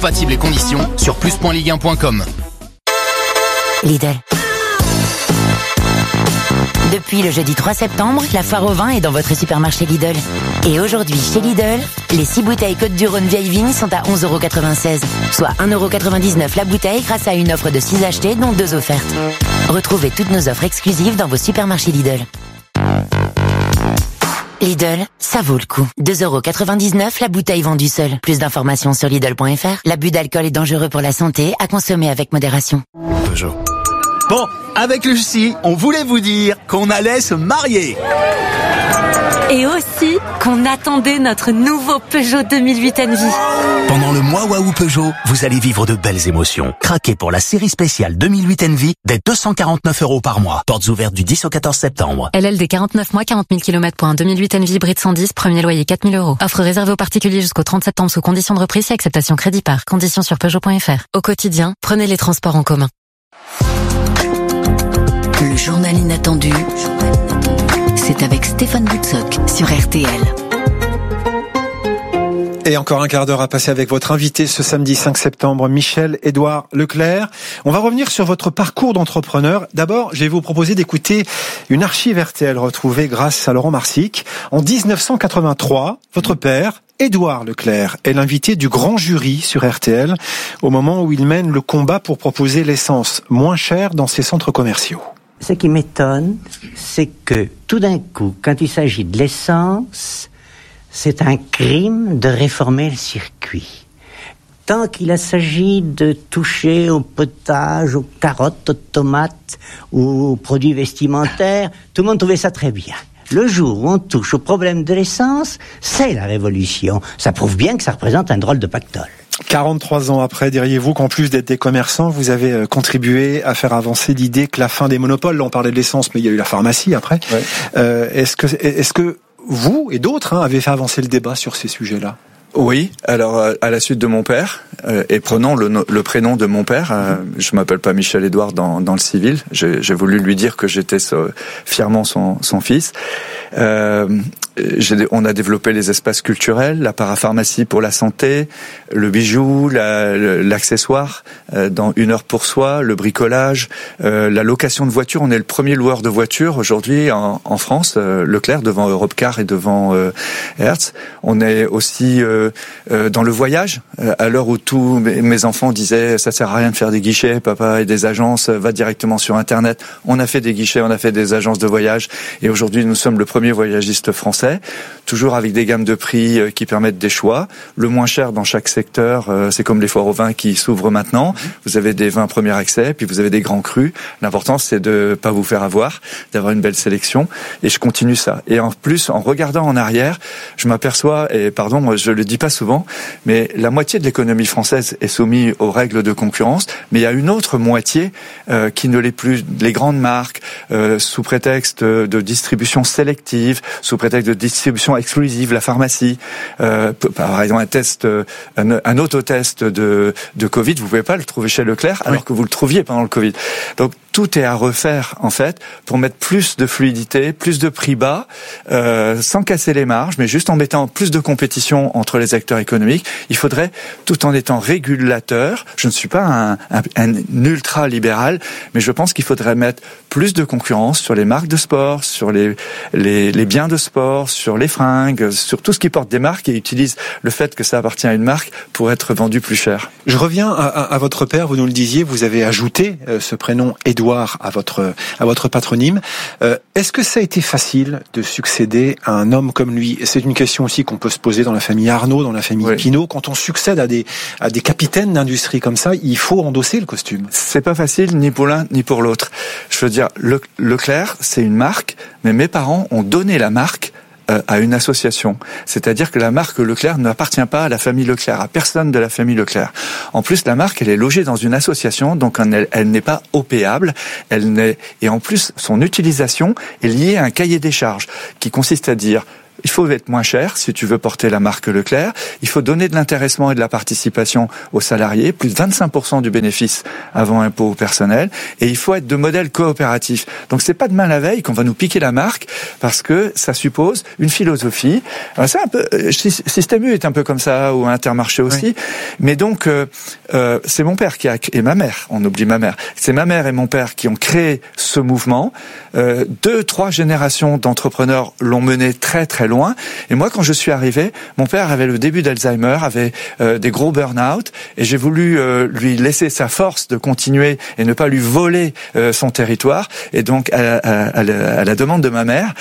Compatibles et conditions sur plus.ligue1.com. Lidl. Depuis le jeudi 3 septembre, la foire au vin est dans votre supermarché Lidl. Et aujourd'hui, chez Lidl, les 6 bouteilles Côtes-du-Rhône vieille vigne sont à 11,96€, soit 1,99€ la bouteille grâce à une offre de 6 achetés dont 2 offertes. Retrouvez toutes nos offres exclusives dans vos supermarchés Lidl. Lidl, ça vaut le coup. 2,99€ la bouteille vendue seule. Plus d'informations sur Lidl.fr. L'abus d'alcool est dangereux pour la santé, à consommer avec modération. Peugeot. Bon, avec Lucie, on voulait vous dire qu'on allait se marier. Et aussi qu'on attendait notre nouveau Peugeot 2008 Envy. Pendant le mois Waouh Peugeot, vous allez vivre de belles émotions. Craquez pour la série spéciale 2008 Envy dès 249€ par mois. Portes ouvertes du 10 au 14 septembre. LLD 49 mois, 40 000 km pour un 2008 Envy hybride 110, premier loyer 4 000€. Offre réservée aux particuliers jusqu'au 30 septembre sous conditions de reprise et acceptation crédit par. Conditions sur Peugeot.fr. Au quotidien, prenez les transports en commun. Le journal inattendu, c'est avec Stéphane Boutsock sur RTL. Et encore un quart d'heure à passer avec votre invité ce samedi 5 septembre, Michel-Édouard Leclerc. On va revenir sur votre parcours d'entrepreneur. D'abord, je vais vous proposer d'écouter une archive RTL retrouvée grâce à Laurent Marsic. En 1983, votre père, Édouard Leclerc, est l'invité du grand jury sur RTL au moment où il mène le combat pour proposer l'essence moins chère dans ses centres commerciaux. Ce qui m'étonne, c'est que tout d'un coup, quand il s'agit de l'essence, c'est un crime de réformer le circuit. Tant qu'il s'agit de toucher au potage, aux carottes, aux tomates, aux produits vestimentaires, tout le monde trouvait ça très bien. Le jour où on touche au problème de l'essence, c'est la révolution. Ça prouve bien que ça représente un drôle de pactole. 43 ans après, diriez-vous qu'en plus d'être des commerçants, vous avez contribué à faire avancer l'idée que la fin des monopoles, là on parlait de l'essence, mais il y a eu la pharmacie après. Ouais. Est-ce que vous et d'autres avez fait avancer le débat sur ces sujets-là ? Oui, alors à la suite de mon père, et prenons le prénom de mon père, je m'appelle pas Michel-Édouard dans le civil, j'ai voulu lui dire que j'étais fièrement son fils. On a développé les espaces culturels, la parapharmacie pour la santé, le bijou, l'accessoire dans 1 heure pour soi, le bricolage, la location de voitures. On est le premier loueur de voitures aujourd'hui en France, Leclerc devant Europcar et devant Hertz. On est aussi dans le voyage, à l'heure où tous mes enfants disaient ça sert à rien de faire des guichets, papa, et des agences, va directement sur Internet. On a fait des guichets, on a fait des agences de voyage, et aujourd'hui nous sommes le premier voyagiste français, toujours avec des gammes de prix qui permettent des choix. Le moins cher dans chaque secteur, c'est comme les foires au vin qui s'ouvrent maintenant. Vous avez des vins premier accès, puis vous avez des grands crus. L'important c'est de pas vous faire avoir, d'avoir une belle sélection, et je continue ça. Et en plus, en regardant en arrière, je m'aperçois, et pardon, je le dis pas souvent, mais la moitié de l'économie française est soumise aux règles de concurrence, mais il y a une autre moitié qui ne l'est plus. Les grandes marques, sous prétexte de distribution sélective, sous prétexte de distribution exclusive, la pharmacie, par exemple un autotest de Covid, vous pouvez pas le trouver chez Leclerc, alors que vous le trouviez pendant le Covid. Donc tout est à refaire en fait pour mettre plus de fluidité, plus de prix bas, sans casser les marges, mais juste en mettant plus de compétition entre les acteurs économiques. Il faudrait, tout en étant régulateur, je ne suis pas un ultra libéral, mais je pense qu'il faudrait mettre plus de concurrence sur les marques de sport, sur les biens de sport, sur les fringues, sur tout ce qui porte des marques et utilise le fait que ça appartient à une marque pour être vendu plus cher. Je reviens à votre père, vous nous le disiez, vous avez ajouté ce prénom Édouard à votre patronyme. Est-ce que ça a été facile de succéder à un homme comme lui ? C'est une question aussi qu'on peut se poser dans la famille Arnaud, dans la famille Pinault. Quand on succède à des capitaines d'industrie comme ça, il faut endosser le costume. C'est pas facile ni pour l'un ni pour l'autre. Je veux dire, Leclerc, c'est une marque, mais mes parents ont donné la marque à une association. C'est-à-dire que la marque Leclerc n'appartient pas à la famille Leclerc, à personne de la famille Leclerc. En plus, la marque, elle est logée dans une association, donc elle n'est pas opéable. Et en plus, son utilisation est liée à un cahier des charges qui consiste à dire il faut être moins cher si tu veux porter la marque Leclerc. Il faut donner de l'intéressement et de la participation aux salariés, plus de 25% du bénéfice avant impôt au personnel. Et il faut être de modèle coopératif. Donc c'est pas demain la veille qu'on va nous piquer la marque, parce que ça suppose une philosophie. Alors, c'est un peu, Système U est un peu comme ça, ou Intermarché aussi. Oui. Mais donc c'est mon père et ma mère. On oublie ma mère. C'est ma mère et mon père qui ont créé ce mouvement. 2-3 générations d'entrepreneurs l'ont mené très très loin. Et moi, quand je suis arrivé, mon père avait le début d'Alzheimer, avait des gros burn-out, et j'ai voulu lui laisser sa force de continuer et ne pas lui voler son territoire. Et donc, à la demande de ma mère,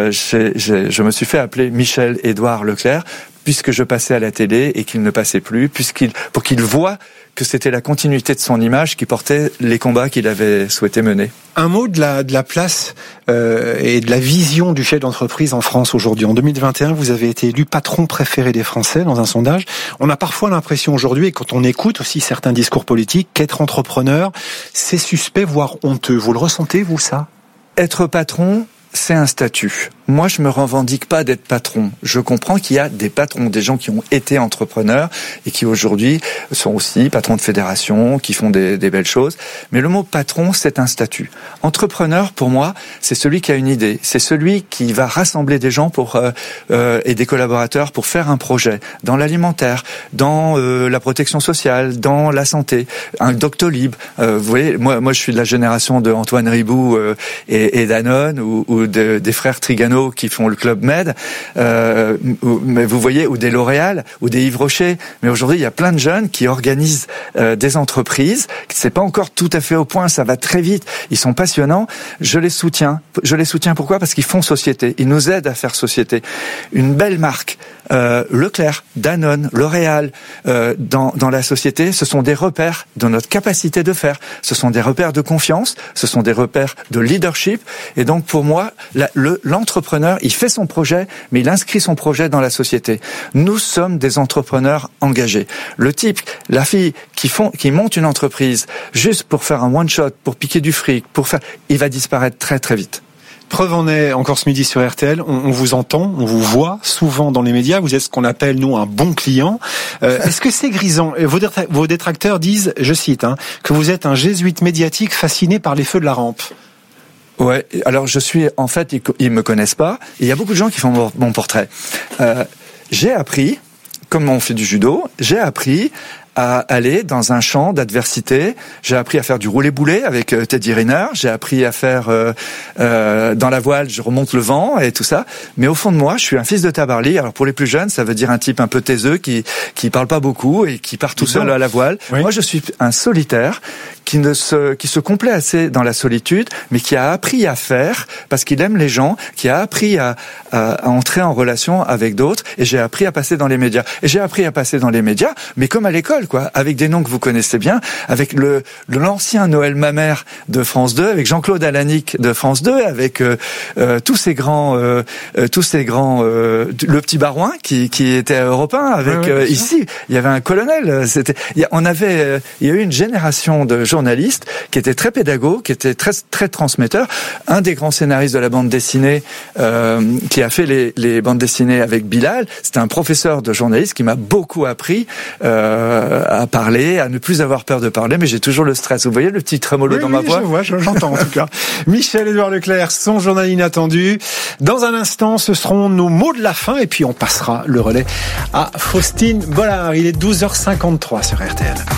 je me suis fait appeler Michel-Édouard Leclerc, puisque je passais à la télé et qu'il ne passait plus, pour qu'il voie que c'était la continuité de son image qui portait les combats qu'il avait souhaité mener. Un mot de la place et de la vision du chef d'entreprise en France aujourd'hui. En 2021, vous avez été élu patron préféré des Français dans un sondage. On a parfois l'impression aujourd'hui, et quand on écoute aussi certains discours politiques, qu'être entrepreneur, c'est suspect, voire honteux. Vous le ressentez, vous, ça ? Être patron, c'est un statut. Moi, je me revendique pas d'être patron. Je comprends qu'il y a des patrons, des gens qui ont été entrepreneurs et qui aujourd'hui sont aussi patrons de fédération, qui font des belles choses. Mais le mot patron, c'est un statut. Entrepreneur, pour moi, c'est celui qui a une idée. C'est celui qui va rassembler des gens et des collaborateurs pour faire un projet dans l'alimentaire, dans la protection sociale, dans la santé, un Doctolib. Vous voyez, moi, je suis de la génération de Antoine Riboud et Danone ou des frères Trigano qui font le Club Med, mais vous voyez, ou des L'Oréal, ou des Yves Rocher. Mais aujourd'hui, il y a plein de jeunes qui organisent des entreprises. C'est pas encore tout à fait au point, ça va très vite. Ils sont passionnants. Je les soutiens. Pourquoi ? Parce qu'ils font société. Ils nous aident à faire société. Une belle marque, Leclerc, Danone, L'Oréal, dans la société, ce sont des repères de notre capacité de faire. Ce sont des repères de confiance. Ce sont des repères de leadership. Et donc, pour moi, l'entrepreneur, il fait son projet, mais il inscrit son projet dans la société. Nous sommes des entrepreneurs engagés. Le type, la fille qui monte une entreprise juste pour faire un one-shot, pour piquer du fric, il va disparaître très très vite. Preuve en est, encore ce midi sur RTL, on vous entend, on vous voit souvent dans les médias, vous êtes ce qu'on appelle, nous, un bon client. Est-ce que c'est grisant ? Vos détracteurs disent, je cite, que vous êtes un jésuite médiatique fasciné par les feux de la rampe. Ouais, alors en fait, ils me connaissent pas. Il y a beaucoup de gens qui font mon portrait. J'ai appris, comme on fait du judo, à aller dans un champ d'adversité. J'ai appris à faire du roulé-boulé avec Teddy Riner. J'ai appris à faire dans la voile, je remonte le vent et tout ça. Mais au fond de moi, je suis un fils de Tabarly. Alors pour les plus jeunes, ça veut dire un type un peu taiseux qui parle pas beaucoup et qui part tout seul à la voile. Oui. Moi, je suis un solitaire qui se complaît assez dans la solitude, mais qui a appris à faire parce qu'il aime les gens, qui a appris à entrer en relation avec d'autres. Et j'ai appris à passer dans les médias. Et j'ai appris à passer dans les médias, mais comme à l'école, quoi, avec des noms que vous connaissez bien, avec l'ancien Noël Mamère de France 2, avec Jean-Claude Alanic de France 2, avec tous ces grands, le petit Barouin qui était européen, avec ici, il y avait un colonel. Il y a eu une génération de journaliste qui était très pédagogue, qui était très très transmetteur. Un des grands scénaristes de la bande dessinée qui a fait les bandes dessinées avec Bilal, c'était un professeur de journaliste qui m'a beaucoup appris à parler, à ne plus avoir peur de parler, mais j'ai toujours le stress. Vous voyez le petit trémolo dans ma voix ? J'entends en tout cas. Michel-Édouard Leclerc, son journal inattendu. Dans un instant, ce seront nos mots de la fin et puis on passera le relais à Faustine Bollard. Il est 12h53 sur RTL.